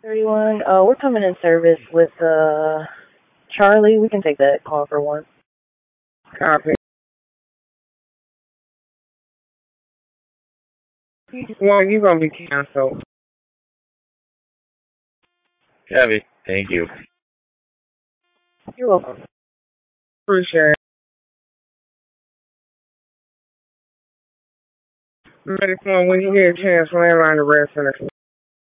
31. We're coming in service with Charlie. We can take that call for one. Copy. One, you're gonna be canceled. Chevy, thank you. You're welcome. Appreciate it. Medic one, when you get a chance, land on the rest of the